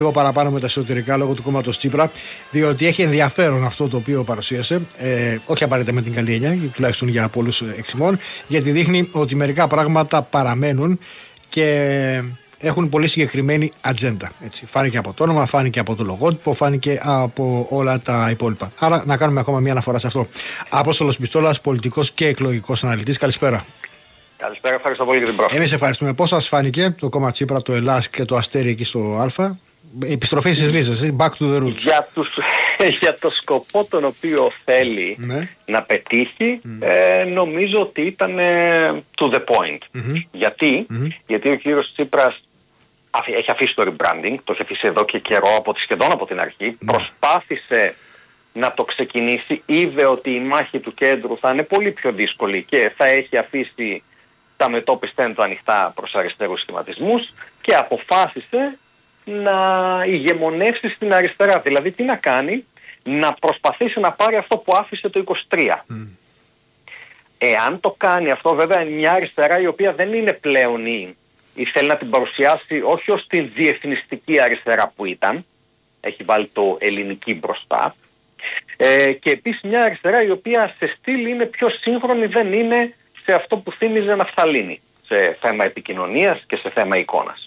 λίγο παραπάνω με τα εσωτερικά λόγω του κόμματος Τσίπρα, διότι έχει ενδιαφέρον αυτό το οποίο παρουσίασε, όχι απαραίτητα με την καλή έννοια, τουλάχιστον για πολλούς εξημών, γιατί δείχνει ότι μερικά πράγματα παραμένουν και έχουν πολύ συγκεκριμένη ατζέντα. Έτσι. Φάνηκε από το όνομα, φάνηκε από το λογότυπο, φάνηκε από όλα τα υπόλοιπα. Άρα να κάνουμε ακόμα μια αναφορά σε αυτό. Απόστολος Πιστόλας, πολιτικός και εκλογικός αναλυτής. Καλησπέρα. Καλησπέρα, ευχαριστώ πολύ για την πρόσκληση. Εμείς ευχαριστούμε. Πώς σας φάνηκε το κόμμα Τσίπρα, το Ελλάς και το Αστέρι εκεί στο Α? Επιστροφή στις ρίζες, back to the roots. Για το σκοπό τον οποίο θέλει να πετύχει, νομίζω ότι ήταν to the point. Γιατί ο κύριος Τσίπρας έχει αφήσει το rebranding, το έχει αφήσει εδώ και καιρό, σχεδόν από την αρχή, προσπάθησε να το ξεκινήσει, είδε ότι η μάχη του κέντρου θα είναι πολύ πιο δύσκολη και θα έχει αφήσει τα μετώπιστα του ανοιχτά προς αριστερούς σχηματισμούς και αποφάσισε να ηγεμονεύσει στην αριστερά. Δηλαδή τι να κάνει? Να προσπαθήσει να πάρει αυτό που άφησε το 23. Εάν το κάνει αυτό, βέβαια, μια αριστερά η οποία δεν είναι πλέον ή θέλει να την παρουσιάσει όχι ως την διεθνιστική αριστερά που ήταν, έχει βάλει το ελληνική μπροστά, και επίσης μια αριστερά η οποία σε στυλ είναι πιο σύγχρονη, δεν είναι σε αυτό που θύμιζε ναφθαλίνη, σε θέμα επικοινωνίας και σε θέμα εικόνας.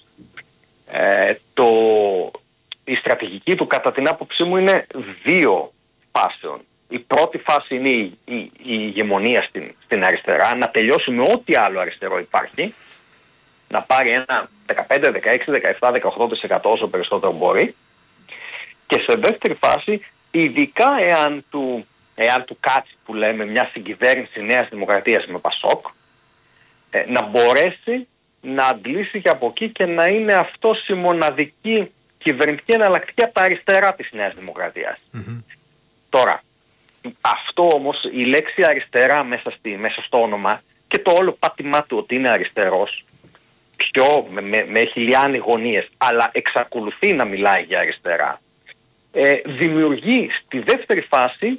Η στρατηγική του κατά την άποψή μου είναι δύο φάσεων. Η πρώτη φάση είναι η ηγεμονία στην αριστερά, να τελειώσει με ό,τι άλλο αριστερό υπάρχει, να πάρει ένα 15, 16, 17, 18% όσο περισσότερο μπορεί, και σε δεύτερη φάση, ειδικά εάν του κάτσει που λέμε μια συγκυβέρνηση Νέας Δημοκρατίας με Πασόκ, να μπορέσει να αντλήσει και από εκεί και να είναι αυτός η μοναδική κυβερνητική εναλλακτική από τα αριστερά της Νέας Δημοκρατίας. Τώρα, αυτό όμως, η λέξη αριστερά μέσα στο όνομα και το όλο πάτημά του ότι είναι αριστερός, με χιλιάνοι γωνίες, αλλά εξακολουθεί να μιλάει για αριστερά, δημιουργεί στη δεύτερη φάση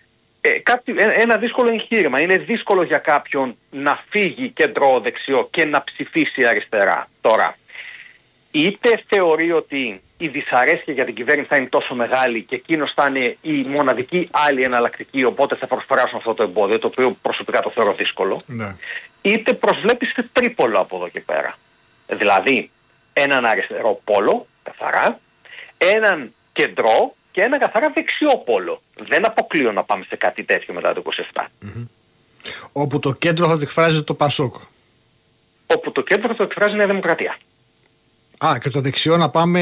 ένα δύσκολο εγχείρημα. Είναι δύσκολο για κάποιον να φύγει κεντρό-δεξιό και να ψηφίσει αριστερά. Τώρα, είτε θεωρεί ότι η δυσαρέσκεια για την κυβέρνηση θα είναι τόσο μεγάλη και εκείνος θα είναι η μοναδική άλλη εναλλακτική, οπότε θα προσπεράσουν αυτό το εμπόδιο, το οποίο προσωπικά το θεωρώ δύσκολο, είτε προσβλέπει σε τρίπολο από εδώ και πέρα. Δηλαδή, έναν αριστερό πόλο, καθαρά, έναν κεντρό και ένα καθαρά δεξιό πόλο. Δεν αποκλείω να πάμε σε κάτι τέτοιο μετά το 27. Όπου το κέντρο θα το εκφράζει το Πασόκ. Όπου το κέντρο θα το εκφράζει η Νέα Δημοκρατία. Και το δεξιό να πάμε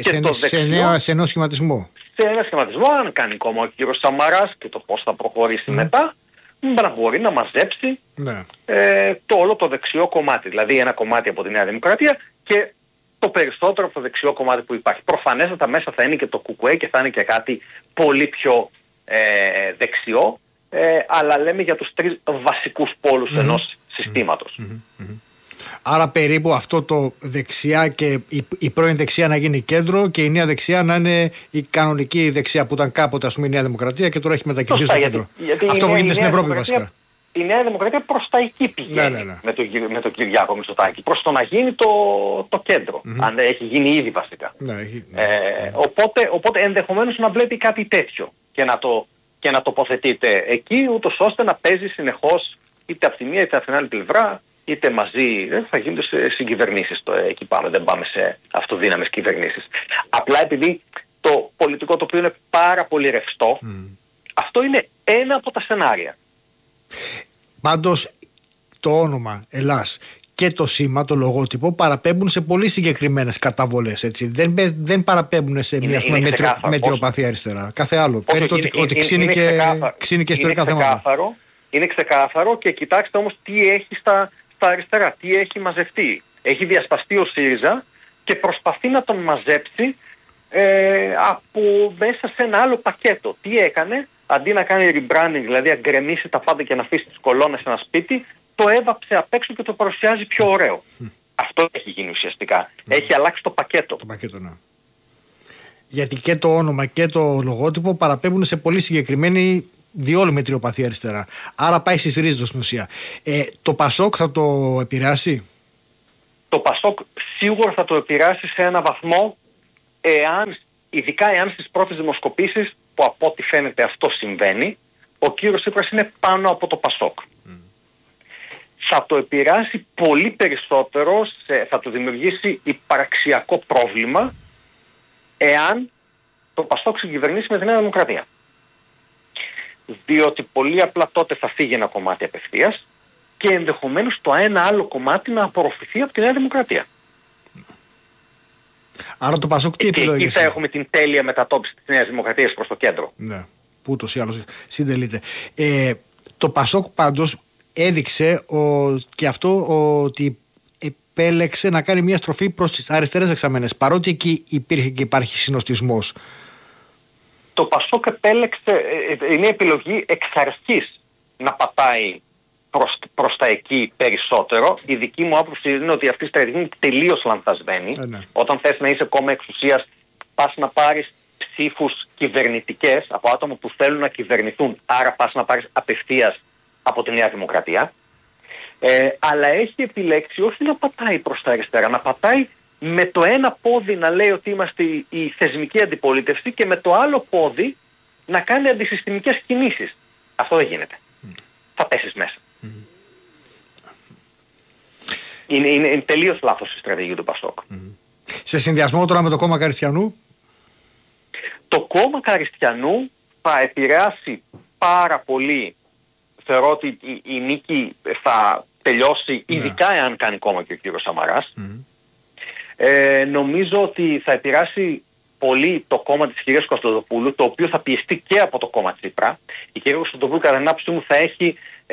σε νέο σχηματισμό. Σε ένα σχηματισμό, αν κάνει κόμμα ο κύριος Σαμαράς και το πώς θα προχωρήσει μετά, να μπορεί να μαζέψει το όλο το δεξιό κομμάτι. Δηλαδή ένα κομμάτι από τη Νέα Δημοκρατία και το περισσότερο από το δεξιό κομμάτι που υπάρχει. Προφανέστατα μέσα θα είναι και το ΚΚΕ και θα είναι και κάτι πολύ πιο δεξιό, αλλά λέμε για τους τρεις βασικούς πόλους ενός συστήματος. Άρα περίπου αυτό το δεξιά και η πρώην δεξιά να γίνει κέντρο και η νέα δεξιά να είναι η κανονική δεξιά που ήταν κάποτε, ας πούμε, η Νέα Δημοκρατία και τώρα έχει μετακινηθεί στο κέντρο. Αυτό που γίνεται στην Ευρώπη βασικά. Η Νέα Δημοκρατία προς τα εκεί πηγαίνει με τον Κυριάκο Μητσοτάκη, προς το να γίνει το κέντρο, αν έχει γίνει ήδη βασικά. Οπότε ενδεχομένως να βλέπει κάτι τέτοιο και να τοποθετείται εκεί, ούτως ώστε να παίζει συνεχώς είτε από τη μία είτε από την άλλη πλευρά, είτε μαζί, θα γίνονται συγκυβερνήσεις εκεί πάνω, δεν πάμε σε αυτοδύναμες κυβερνήσεις. Απλά επειδή το πολιτικό τοπίο είναι πάρα πολύ ρευστό, αυτό είναι ένα από τα σενάρια. Πάντως το όνομα Ελλάς και το σήμα, το λογότυπο παραπέμπουν σε πολύ συγκεκριμένες καταβολές, έτσι. Δεν παραπέμπουν σε μια μετριοπαθή αριστερά. Κάθε άλλο. Φαίνεται ότι ξύνει και ιστορικά θέματα. Είναι ξεκάθαρο και κοιτάξτε όμως τι έχει στα αριστερά, τι έχει μαζευτεί. Έχει διασπαστεί ο ΣΥΡΙΖΑ και προσπαθεί να τον μαζέψει από μέσα σε ένα άλλο πακέτο. Τι έκανε? Αντί να κάνει rebranding, δηλαδή να γκρεμίσει τα πάντα και να αφήσει τις κολόνες σε ένα σπίτι, το έβαψε απ' έξω και το παρουσιάζει πιο ωραίο. Αυτό έχει γίνει ουσιαστικά. Έχει αλλάξει το πακέτο. Το πακέτο, ναι. Γιατί και το όνομα και το λογότυπο παραπέμπουν σε πολύ συγκεκριμένη διόλου μετριοπαθή αριστερά. Άρα πάει στις ρίζες στην ουσία. Το Πασόκ θα το επηρεάσει? Το Πασόκ σίγουρα θα το επηρεάσει σε ένα βαθμό, ειδικά εάν στις πρώτες δημοσκοπήσεις, που από ό,τι φαίνεται αυτό συμβαίνει, ο κύριος Τσίπρας είναι πάνω από το Πασόκ. Θα το επηρεάσει πολύ περισσότερο, θα του δημιουργήσει υπαρξιακό πρόβλημα, εάν το Πασόκ συγκυβερνήσει με τη Νέα Δημοκρατία. Διότι πολύ απλά τότε θα φύγει ένα κομμάτι απευθείας και ενδεχομένως το ένα άλλο κομμάτι να απορροφηθεί από τη Νέα Δημοκρατία. Άρα το Πασόκ τι επιλογές? Και εκεί θα έχουμε την τέλεια μετατόπιση της Νέας Δημοκρατίας προς το κέντρο. Ναι, που ούτως ή άλλως συντελείται. Το Πασόκ πάντως έδειξε και αυτό ότι επέλεξε να κάνει μια στροφή προς τις αριστερές δεξαμενές, παρότι εκεί υπήρχε και υπάρχει συνοστισμός. Το Πασόκ επέλεξε, είναι επιλογή εξ αρχής να πατάει προς τα εκεί περισσότερο. Η δική μου άποψη είναι ότι αυτή η στρατηγική είναι τελείως λανθασμένη. Ναι. Όταν θες να είσαι κόμμα εξουσίας, πας να πάρεις ψήφους κυβερνητικές από άτομα που θέλουν να κυβερνηθούν. Άρα πας να πάρεις απευθείας από τη Νέα Δημοκρατία. Αλλά έχει επιλέξει όχι να πατάει προς τα αριστερά, να πατάει με το ένα πόδι να λέει ότι είμαστε η θεσμική αντιπολίτευση και με το άλλο πόδι να κάνει αντισυστημικές κινήσεις. Αυτό δεν γίνεται. Θα πέσεις μέσα. Είναι τελείως λάθος η στρατηγική του Πασόκ. Σε συνδυασμό τώρα με το κόμμα Καριστιανού. Το κόμμα Καριστιανού θα επηρεάσει πάρα πολύ. Θεωρώ ότι η νίκη θα τελειώσει, ειδικά εάν κάνει κόμμα και ο κύριος Σαμαράς. Νομίζω ότι θα επηρεάσει πολύ το κόμμα της κυρίας Κωνσταντοπούλου, το οποίο θα πιεστεί και από το κόμμα Τσίπρα. Η κυρία Κωνσταντοπούλου, κατά την άποψή μου, θα έχει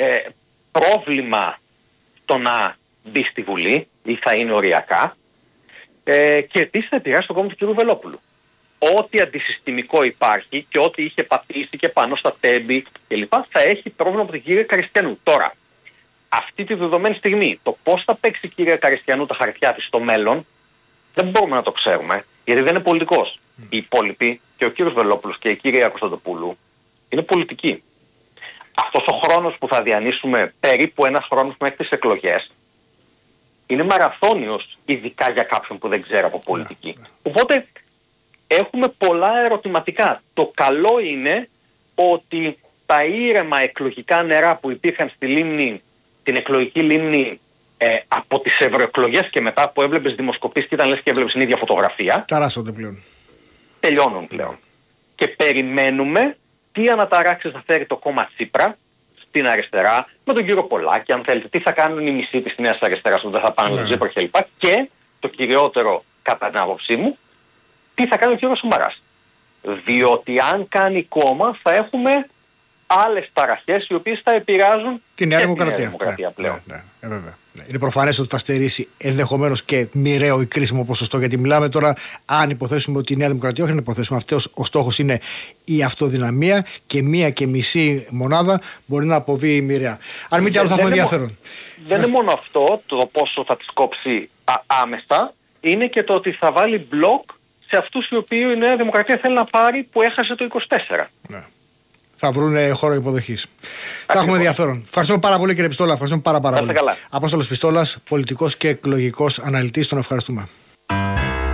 πρόβλημα στο να μπει στη Βουλή ή θα είναι οριακά. Και επίσης θα επηρεάσει το κόμμα του κ. Βελόπουλου. Ό,τι αντισυστημικό υπάρχει και ό,τι είχε πατήσει και πάνω στα τέμπη κλπ. Θα έχει πρόβλημα από την κυρία Καριστιανού. Τώρα, αυτή τη δεδομένη στιγμή, το πώς θα παίξει η κυρία Καριστιανού τα χαρτιά της στο μέλλον, δεν μπορούμε να το ξέρουμε, γιατί δεν είναι πολιτικός. Οι υπόλοιποι και ο κύριος Βελόπουλος και η κυρία Κωνσταντοπούλου είναι πολιτικοί. Αυτός ο χρόνος που θα διανύσουμε, περίπου ένας χρόνος μέχρι τις εκλογές, είναι μαραθώνιος, ειδικά για κάποιον που δεν ξέρει από πολιτική. Οπότε έχουμε πολλά ερωτηματικά. Το καλό είναι ότι τα ήρεμα εκλογικά νερά που υπήρχαν στη λίμνη, την εκλογική λίμνη, από τις ευρωεκλογές και μετά που έβλεπες δημοσκοπήσεις και ήταν λες και έβλεπες την ίδια φωτογραφία, ταράσσονται πλέον. Τελειώνουν πλέον. Και περιμένουμε τι αναταράξεις θα φέρει το κόμμα Τσίπρα στην αριστερά, με τον κύριο Πολάκη, αν θέλετε, τι θα κάνουν οι μισοί της Νέας Αριστεράς που δεν θα πάνε στον Τσίπρα κλπ. Και το κυριότερο, κατά την άποψή μου, τι θα κάνει ο κύριος Σαμαράς. Διότι αν κάνει κόμμα θα έχουμε άλλες ταραχές οι οποίες θα επηρεάζουν τη Νέα Δημοκρατία πλέον. Βέβαια. Είναι προφανές ότι θα στερήσει ενδεχομένως και μοιραίο ή κρίσιμο ποσοστό, γιατί μιλάμε τώρα, αν υποθέσουμε ότι η Νέα Δημοκρατία, όχι να υποθέσουμε, αυτός ο στόχος είναι η αυτοδυναμία και μία και μισή μονάδα μπορεί να αποβεί μοιραία. Αν μη τι άλλο θα έχουμε ενδιαφέρον. Δεν είναι μόνο αυτό το πόσο θα τις κόψει άμεσα, είναι και το ότι θα βάλει μπλοκ σε αυτούς οι οποίοι η Νέα Δημοκρατία θέλει να πάρει που έχασε το 24. Ναι. Θα βρουν χώρο υποδοχής. Θα έχουμε ενδιαφέρον. Ευχαριστούμε πάρα πολύ, κύριε Πιστόλα. Ευχαριστούμε πάρα πολύ. Απόστολος Πιστόλας, πολιτικός και εκλογικός αναλυτής. Τον ευχαριστούμε.